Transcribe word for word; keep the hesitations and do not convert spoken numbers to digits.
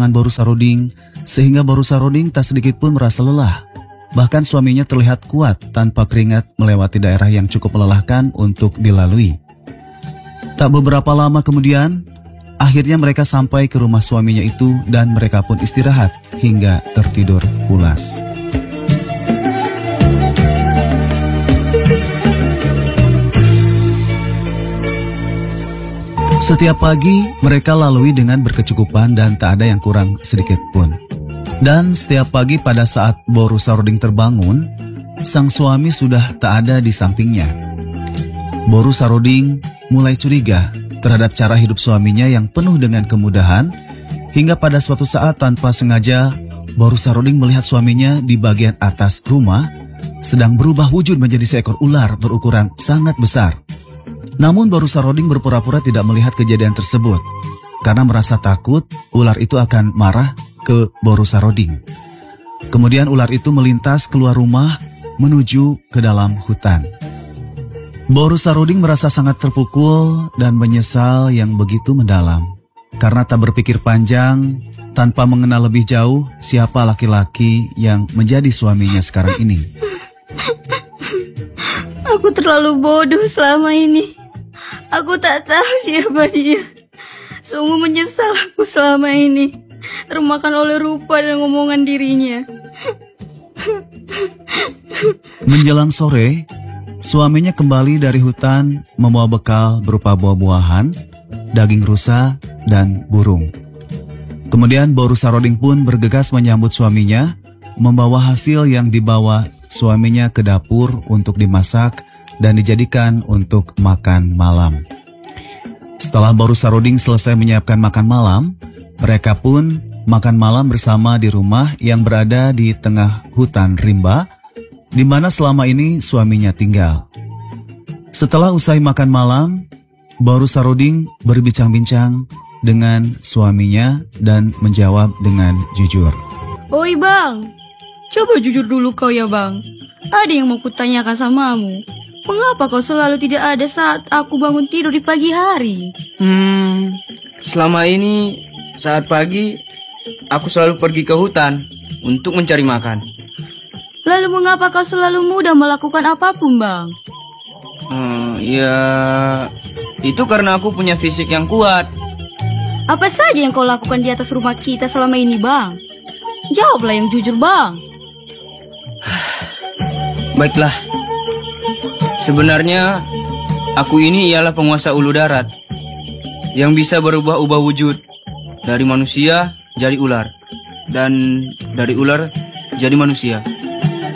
tangan Boru Saroding, sehingga Boru Saroding tak sedikit pun merasa lelah. Bahkan suaminya terlihat kuat tanpa keringat melewati daerah yang cukup melelahkan untuk dilalui. Tak beberapa lama kemudian, akhirnya mereka sampai ke rumah suaminya itu dan mereka pun istirahat hingga tertidur pulas. Setiap pagi mereka lalui dengan berkecukupan dan tak ada yang kurang sedikit pun. Dan setiap pagi pada saat Boru Saroding terbangun, sang suami sudah tak ada di sampingnya. Boru Saroding mulai curiga terhadap cara hidup suaminya yang penuh dengan kemudahan, hingga pada suatu saat tanpa sengaja Boru Saroding melihat suaminya di bagian atas rumah sedang berubah wujud menjadi seekor ular berukuran sangat besar. Namun Boru Saroding berpura-pura tidak melihat kejadian tersebut karena merasa takut ular itu akan marah ke Boru Saroding. Kemudian ular itu melintas keluar rumah menuju ke dalam hutan. Boru Saroding merasa sangat terpukul dan menyesal yang begitu mendalam karena tak berpikir panjang tanpa mengenal lebih jauh siapa laki-laki yang menjadi suaminya sekarang ini. Aku terlalu bodoh selama ini. Aku tak tahu siapa dia. Sungguh menyesal aku selama ini, termakan oleh rupa dan omongan dirinya. Menjelang sore, suaminya kembali dari hutan membawa bekal berupa buah-buahan, daging rusa, dan burung. Kemudian Boru Saroding pun bergegas menyambut suaminya, membawa hasil yang dibawa suaminya ke dapur untuk dimasak dan dijadikan untuk makan malam. Setelah Boru Saroding selesai menyiapkan makan malam, mereka pun makan malam bersama di rumah yang berada di tengah hutan rimba, di mana selama ini suaminya tinggal. Setelah usai makan malam, Boru Saroding berbincang-bincang dengan suaminya dan menjawab dengan jujur. Oi bang, coba jujur dulu kau ya bang. Ada yang mau kutanyakan samamu. Mengapa kau selalu tidak ada saat aku bangun tidur di pagi hari? Hmm, selama ini saat pagi aku selalu pergi ke hutan untuk mencari makan. Lalu mengapa kau selalu mudah melakukan apapun bang? Hmm, ya itu karena aku punya fisik yang kuat. Apa saja yang kau lakukan di atas rumah kita selama ini bang? Jawablah yang jujur bang. Baiklah. Sebenarnya, aku ini ialah penguasa ulu darat yang bisa berubah-ubah wujud dari manusia jadi ular dan dari ular jadi manusia.